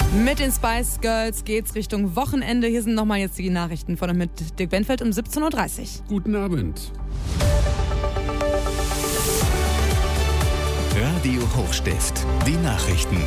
Mit den Spice Girls geht's Richtung Wochenende. Hier sind nochmal jetzt die Nachrichten von und mit Dirk Benfeld um 17.30 Uhr. Guten Abend. Radio Hochstift, die Nachrichten.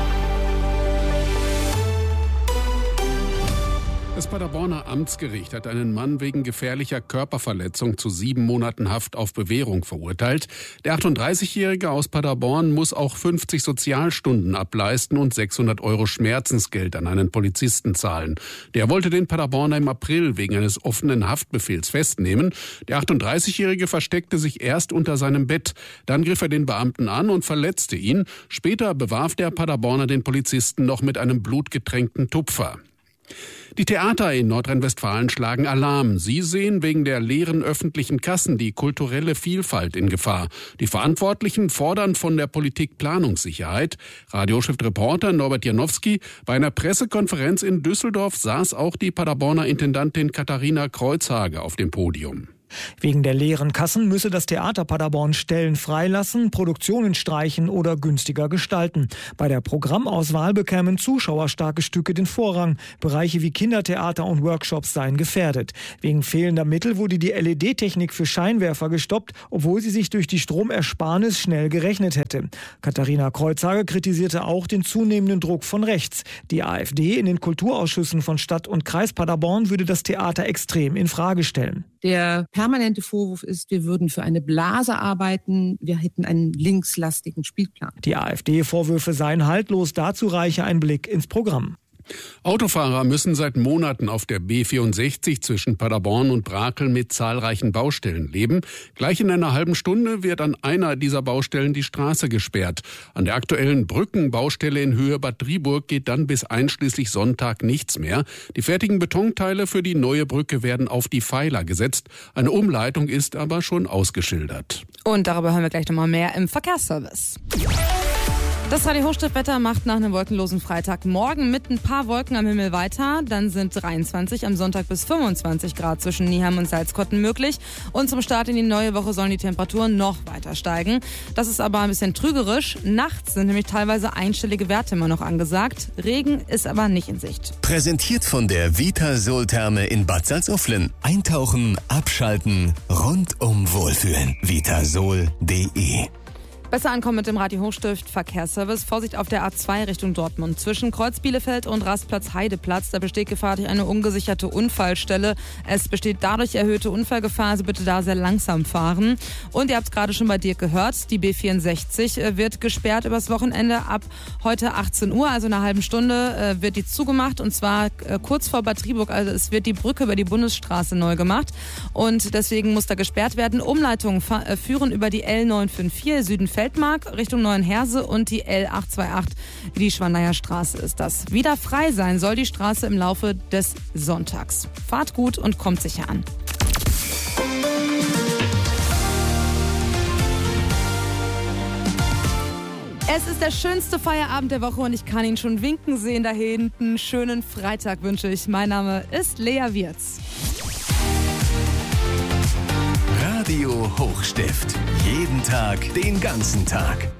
Das Paderborner Amtsgericht hat einen Mann wegen gefährlicher Körperverletzung zu 7 Monaten Haft auf Bewährung verurteilt. Der 38-Jährige aus Paderborn muss auch 50 Sozialstunden ableisten und 600 € Schmerzensgeld an einen Polizisten zahlen. Der wollte den Paderborner im April wegen eines offenen Haftbefehls festnehmen. Der 38-Jährige versteckte sich erst unter seinem Bett. Dann griff er den Beamten an und verletzte ihn. Später bewarf der Paderborner den Polizisten noch mit einem blutgetränkten Tupfer. Die Theater in Nordrhein-Westfalen schlagen Alarm. Sie sehen wegen der leeren öffentlichen Kassen die kulturelle Vielfalt in Gefahr. Die Verantwortlichen fordern von der Politik Planungssicherheit. Radiochef-Reporter Norbert Janowski: Bei einer Pressekonferenz in Düsseldorf saß auch die Paderborner Intendantin Katharina Kreuzhage auf dem Podium. Wegen der leeren Kassen müsse das Theater Paderborn Stellen freilassen, Produktionen streichen oder günstiger gestalten. Bei der Programmauswahl bekämen zuschauerstarke Stücke den Vorrang. Bereiche wie Kindertheater und Workshops seien gefährdet. Wegen fehlender Mittel wurde die LED-Technik für Scheinwerfer gestoppt, obwohl sie sich durch die Stromersparnis schnell gerechnet hätte. Katharina Kreuzhage kritisierte auch den zunehmenden Druck von rechts. Die AfD in den Kulturausschüssen von Stadt und Kreis Paderborn würde das Theater extrem in Frage stellen. Der permanente Vorwurf ist, wir würden für eine Blase arbeiten, wir hätten einen linkslastigen Spielplan. Die AfD-Vorwürfe seien haltlos, dazu reiche ein Blick ins Programm. Autofahrer müssen seit Monaten auf der B64 zwischen Paderborn und Brakel mit zahlreichen Baustellen leben. Gleich in einer halben Stunde wird an einer dieser Baustellen die Straße gesperrt. An der aktuellen Brückenbaustelle in Höhe Bad Driburg geht dann bis einschließlich Sonntag nichts mehr. Die fertigen Betonteile für die neue Brücke werden auf die Pfeiler gesetzt. Eine Umleitung ist aber schon ausgeschildert. Und darüber hören wir gleich nochmal mehr im Verkehrsservice. Das Radio Hochstift-Wetter macht nach einem wolkenlosen Freitag morgen mit ein paar Wolken am Himmel weiter. Dann sind 23 am Sonntag bis 25 Grad zwischen Nieheim und Salzkotten möglich. Und zum Start in die neue Woche sollen die Temperaturen noch weiter steigen. Das ist aber ein bisschen trügerisch. Nachts sind nämlich teilweise einstellige Werte immer noch angesagt. Regen ist aber nicht in Sicht. Präsentiert von der Vitasol-Therme in Bad Salzuflen. Eintauchen, abschalten, rundum wohlfühlen. Vitasol.de. Besser ankommen mit dem Radio Hochstift Verkehrsservice. Vorsicht auf der A2 Richtung Dortmund. Zwischen Kreuz Bielefeld und Rastplatz Heideplatz. Da besteht Gefahr durch eine ungesicherte Unfallstelle. Es besteht dadurch erhöhte Unfallgefahr. Also bitte da sehr langsam fahren. Und ihr habt es gerade schon bei Dirk gehört. Die B64 wird gesperrt übers Wochenende ab heute 18 Uhr. Also in einer halben Stunde wird die zugemacht. Und zwar kurz vor Bad Driburg. Also es wird die Brücke über die Bundesstraße neu gemacht. Und deswegen muss da gesperrt werden. Umleitungen führen über die L954 Süden Feldmark Richtung Neuenherse und die L828, die Schwaneyer Straße ist das. Wieder frei sein soll die Straße im Laufe des Sonntags. Fahrt gut und kommt sicher an. Es ist der schönste Feierabend der Woche und ich kann ihn schon winken sehen da hinten. Schönen Freitag wünsche ich. Mein Name ist Lea Wirz. Radio Hochstift. Jeden Tag, den ganzen Tag.